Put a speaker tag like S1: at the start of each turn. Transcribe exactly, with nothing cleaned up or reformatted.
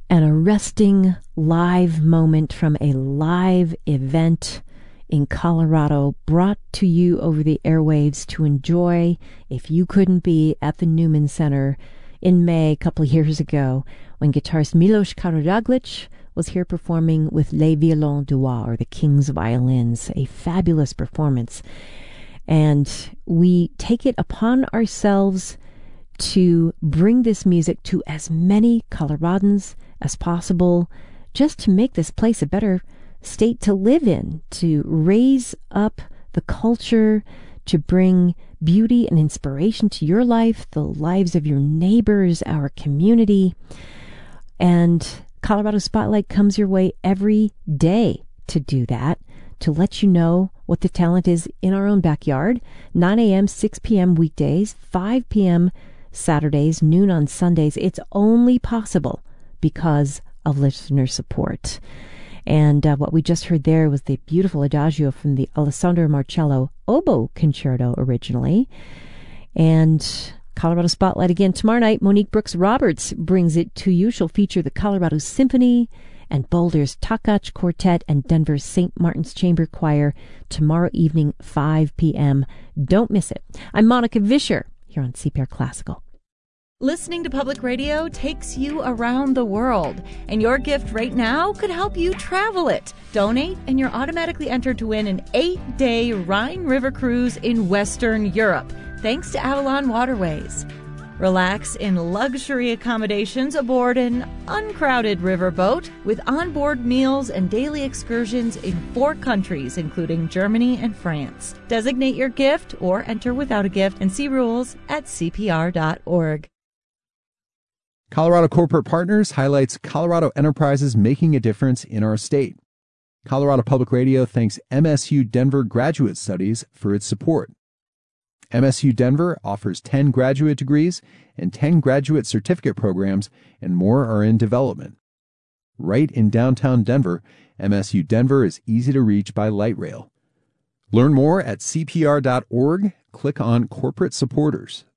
S1: an arresting live moment from a live event in Colorado, brought to you over the airwaves to enjoy if you couldn't be at the Newman Center in May a couple of years ago, when guitarist Milos Karadzic was here performing with Les Violons du Roi, or the King's Violins. A fabulous performance. And we take it upon ourselves to bring this music to as many Coloradans as possible, just to make this place a better state to live in, to raise up the culture, to bring beauty and inspiration to your life, the lives of your neighbors, our community. And Colorado Spotlight comes your way every day to do that, to let you know what the talent is in our own backyard. nine a.m., six p.m. weekdays, five p.m. Saturdays, noon on Sundays. It's only possible because of listener support. And uh, what we just heard there was the beautiful adagio from the Alessandro Marcello Oboe Concerto originally. And Colorado Spotlight again tomorrow night. Monique Brooks Roberts brings it to you. She'll feature the Colorado Symphony and Boulder's Takach Quartet and Denver's Saint Martin's Chamber Choir tomorrow evening, five p.m. Don't miss it. I'm Monica Vischer here on C P R Classical.
S2: Listening to public radio takes you around the world, and your gift right now could help you travel it. Donate, and you're automatically entered to win an eight-day Rhine River cruise in Western Europe, thanks to Avalon Waterways. Relax in luxury accommodations aboard an uncrowded riverboat with onboard meals and daily excursions in four countries, including Germany and France. Designate your gift or enter without a gift and see rules at c p r dot org.
S3: Colorado Corporate Partners highlights Colorado enterprises making a difference in our state. Colorado Public Radio thanks M S U Denver Graduate Studies for its support. M S U Denver offers ten graduate degrees and ten graduate certificate programs, and more are in development. Right in downtown Denver, M S U Denver is easy to reach by light rail. Learn more at c p r dot org. Click on Corporate Supporters.